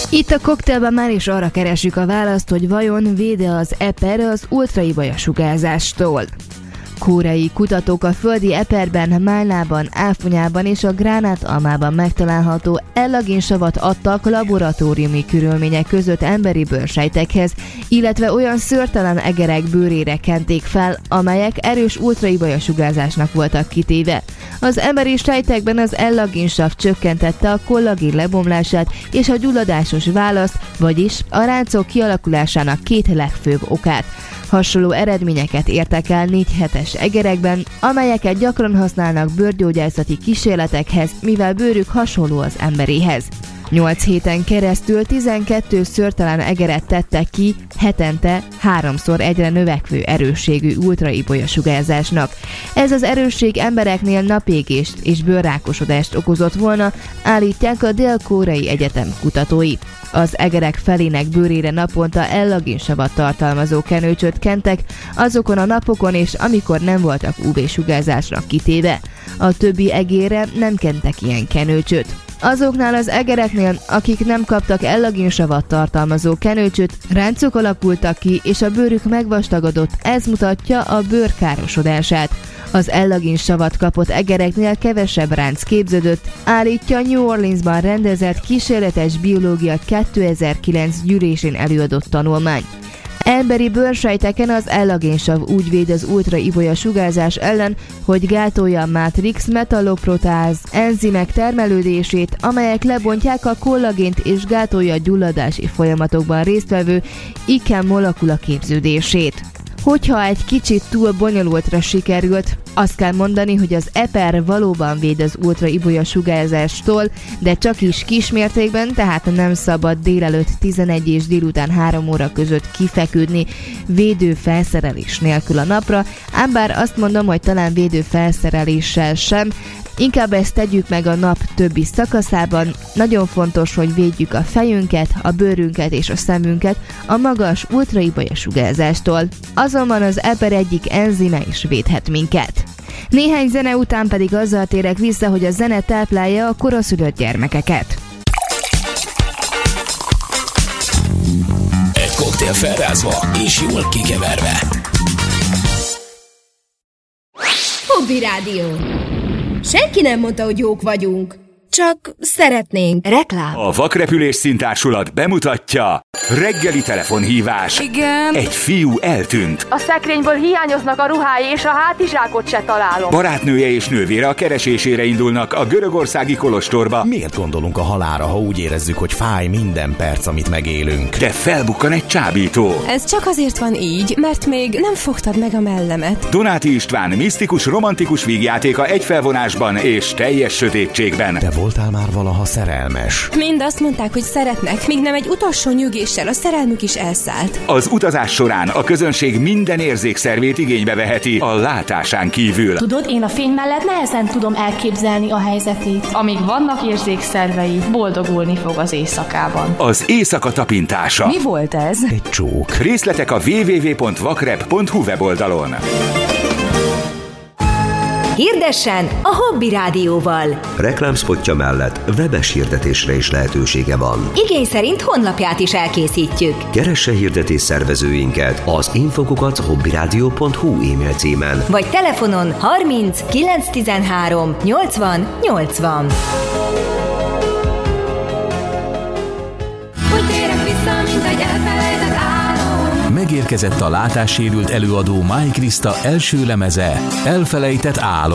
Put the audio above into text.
Itt a Cocktailban már is arra keresjük a választ, hogy vajon véde az eper az ultraibolya sugárzástól. Koreai kutatók a földi eperben, málnában, áfonyában és a gránátalmában megtalálható ellagénsavat adtak laboratóriumi körülmények között emberi bőrsejtekhez, illetve olyan szőrtelen egerek bőrére kenték fel, amelyek erős ultraibolya sugárzásnak voltak kitéve. Az emberi sejtekben az ellagénsav csökkentette a kollagén lebomlását és a gyulladásos választ, vagyis a ráncok kialakulásának két legfőbb okát. Hasonló eredményeket értek el 4 hetes egerekben, amelyeket gyakran használnak bőrgyógyászati kísérletekhez, mivel bőrük hasonló az emberéhez. 8 héten keresztül 12 szőrtelen egeret tettek ki hetente 3-szor egyre növekvő erősségű ultraibolya sugárzásnak. Ez az erősség embereknél napégést és bőrrákosodást okozott volna, állítják a Dél-Koreai Egyetem kutatói. Az egerek felének bőrére naponta ellagénsavat tartalmazó kenőcsöt kentek azokon a napokon és amikor nem voltak UV-sugárzásnak kitéve. A többi egérre nem kentek ilyen kenőcsöt. Azoknál az egereknél, akik nem kaptak ellagénsavat tartalmazó kenőcsöt, ráncok alakultak ki, és a bőrük megvastagodott, ez mutatja a bőr károsodását. Az ellagénsavat kapott egereknél kevesebb ránc képződött, állítja New Orleansban rendezett kísérletes biológia 2009 gyűlésén előadott tanulmány. Emberi bőrsejteken az ellagénsav úgy véd az ultraibolya sugárzás ellen, hogy gátolja a mátrix metalloproteáz enzimek termelődését, amelyek lebontják a kollagént és gátolja a gyulladási folyamatokban résztvevő IKEM molekula képződését. Hogyha egy kicsit túl bonyolultra sikerült, azt kell mondani, hogy az eper valóban véd az ultraibolya sugárzástól, de csak is kismértékben, tehát nem szabad délelőtt 11 és délután 3 óra között kifeküdni védő felszerelés nélkül a napra, ám bár azt mondom, hogy talán védő felszereléssel sem, inkább ezt tegyük meg a nap többi szakaszában. Nagyon fontos, hogy védjük a fejünket, a bőrünket és a szemünket a magas ultraibolya sugárzástól. Azonban az eper egyik enzime is védhet minket. Néhány zene után pedig azzal térek vissza, hogy a zene táplálja a koraszülött gyermekeket. Egy koktél felrázva és jól kikeverve. Hobby Rádió. Senki nem mondta, hogy jók vagyunk. Csak szeretnénk. Reklám. A Vakrepülés Színtársulat bemutatja reggeli telefonhívás. Igen. Egy fiú eltűnt. A szekrényből hiányoznak a ruhái, és a hátizsákot se találom. Barátnője és nővére a keresésére indulnak a görögországi kolostorba. Miért gondolunk a halálra, ha úgy érezzük, hogy fáj minden perc, amit megélünk? De felbukkan egy csábító. Ez csak azért van így, mert még nem fogtad meg a mellemet. Donáti István misztikus, romantikus vígjátéka egy felvonásban és teljes sötétségben. Te voltál már valaha szerelmes? Mind azt mondták, hogy szeretnek, míg nem egy utolsó nyügéssel a szerelmük is elszállt. Az utazás során a közönség minden érzékszervét igénybe veheti a látásán kívül. Tudod, én a fény mellett nehezen tudom elképzelni a helyzetét. Amíg vannak érzékszervei, boldogulni fog az éjszakában. Az éjszaka tapintása. Mi volt ez? Egy csók. Részletek a www.vakrep.hu weboldalon. Hirdessen a Hobby Rádióval. Reklámspotja mellett webes hirdetésre is lehetősége van. Igény szerint honlapját is elkészítjük. Keresse hirdetés szervezőinket az info@hobbyradio.hu e-mail címen. Vagy telefonon 30 913 80 80. Úgy térek vissza, mint egy elfelejtett álom. Megérkezett a látássérült előadó Máj Kriszta első lemeze, Elfelejtett álom.